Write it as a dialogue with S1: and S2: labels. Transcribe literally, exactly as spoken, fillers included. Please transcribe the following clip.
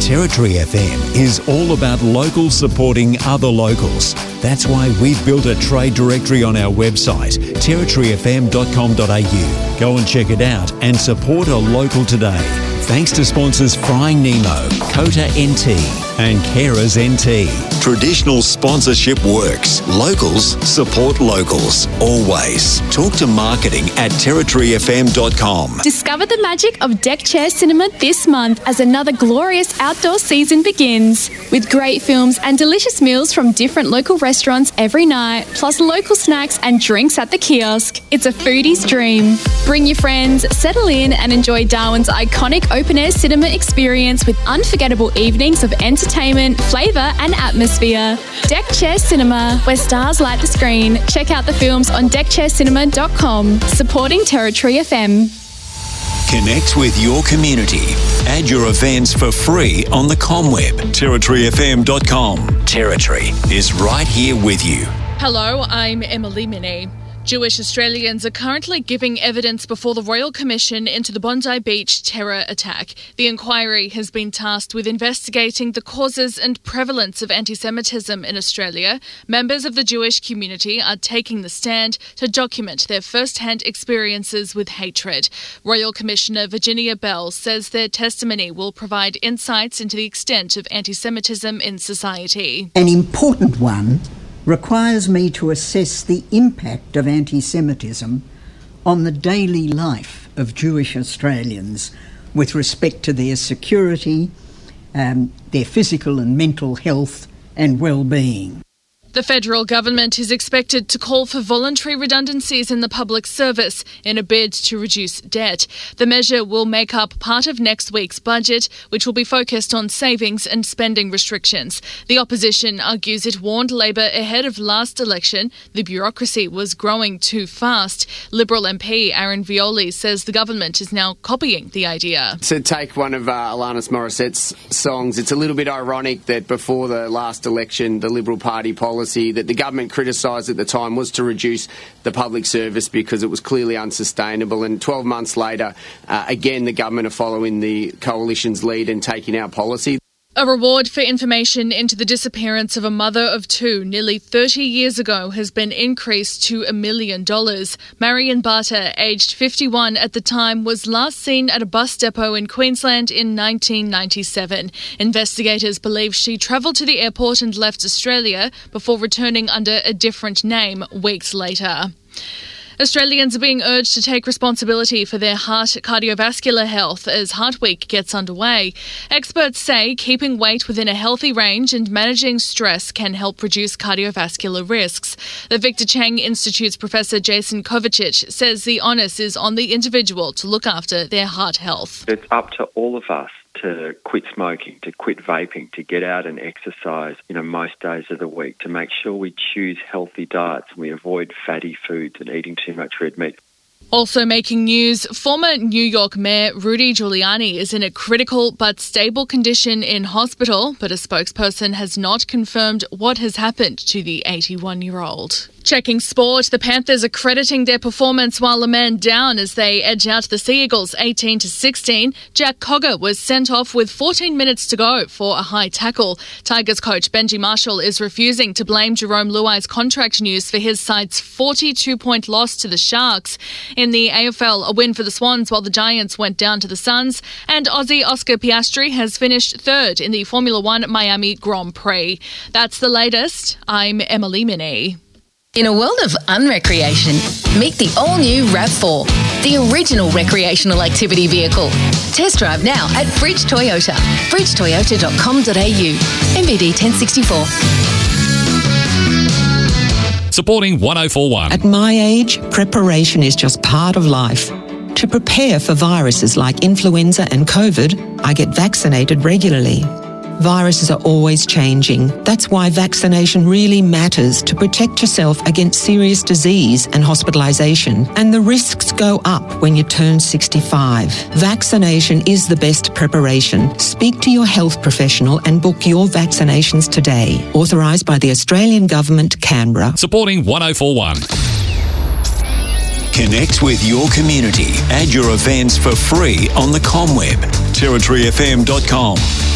S1: Territory F M is all about locals supporting other locals. That's why we've built a trade directory on our website, territory f m dot com dot a u. Go and check it out and support a local today. Thanks to sponsors Frying Nemo, Kota N T and Carers N T. Traditional sponsorship works. Locals support locals. Always. Talk to marketing at territory f m dot com.
S2: Discover the magic of Deck Chair Cinema this month as another glorious outdoor season begins. With great films and delicious meals from different local restaurants every night, plus local snacks and drinks at the kiosk. It's a foodie's dream. Bring your friends, settle in and enjoy Darwin's iconic open-air cinema experience with unforgettable evenings of entertainment, flavour and atmosphere. Deck Chair Cinema, where stars light the screen. Check out the films on deck chair cinema dot com, supporting Territory F M.
S1: Connect with your community. Add your events for free on the ComWeb, territory f m dot com. Territory is right here with you.
S3: Hello, I'm Emily Minnie. Jewish Australians are currently giving evidence before the Royal Commission into the Bondi Beach terror attack. The inquiry has been tasked with investigating the causes and prevalence of anti-Semitism in Australia. Members of the Jewish community are taking the stand to document their first-hand experiences with hatred. Royal Commissioner Virginia Bell says their testimony will provide insights into the extent of anti-Semitism in society.
S4: An important one requires me to assess the impact of anti-Semitism on the daily life of Jewish Australians with respect to their security, um, their physical and mental health and well-being.
S3: The federal government is expected to call for voluntary redundancies in the public service in a bid to reduce debt. The measure will make up part of next week's budget, which will be focused on savings and spending restrictions. The opposition argues it warned Labor ahead of last election the bureaucracy was growing too fast. Liberal M P Aaron Violi says the government is now copying the idea.
S5: To take one of uh, Alanis Morissette's songs, it's a little bit ironic that before the last election, the Liberal Party policy that the government criticised at the time was to reduce the public service because it was clearly unsustainable. And twelve months later, uh, again, the government are following the coalition's lead and taking our policy.
S3: A reward for information into the disappearance of a mother of two nearly thirty years ago has been increased to a million dollars. Marion Barter, aged fifty-one at the time, was last seen at a bus depot in Queensland in nineteen ninety-seven. Investigators believe she travelled to the airport and left Australia before returning under a different name weeks later. Australians are being urged to take responsibility for their heart cardiovascular health as Heart Week gets underway. Experts say keeping weight within a healthy range and managing stress can help reduce cardiovascular risks. The Victor Chang Institute's Professor Jason Kovacic says the onus is on the individual to look after their heart health.
S6: It's up to all of us to quit smoking, to quit vaping, to get out and exercise, you know, most days of the week, to make sure we choose healthy diets and we avoid fatty foods and eating too much red meat.
S3: Also making news, former New York Mayor Rudy Giuliani is in a critical but stable condition in hospital, but a spokesperson has not confirmed what has happened to the eighty-one-year-old. Checking sport, the Panthers are crediting their performance while a man down as they edge out the Sea Eagles eighteen to sixteen. Jack Cogger was sent off with fourteen minutes to go for a high tackle. Tigers coach Benji Marshall is refusing to blame Jerome Luai's contract news for his side's forty-two point loss to the Sharks. In the A F L, a win for the Swans while the Giants went down to the Suns. And Aussie Oscar Piastri has finished third in the Formula One Miami Grand Prix. That's the latest. I'm Emily Minnie.
S7: In a world of unrecreation, meet the all-new RAV four, the original recreational activity vehicle. Test drive now at Bridge Toyota, bridge toyota dot com dot a u, M V D ten sixty-four.
S8: Supporting one oh four one.
S9: At my age, preparation is just part of life. To prepare for viruses like influenza and COVID, I get vaccinated regularly. Viruses are always changing. That's why vaccination really matters to protect yourself against serious disease and hospitalisation. And the risks go up when you turn sixty-five. Vaccination is the best preparation. Speak to your health professional and book your vaccinations today. Authorised by the Australian Government, Canberra.
S8: Supporting one oh four one.
S1: Connect with your community. Add your events for free on the ComWeb, territory f m dot com.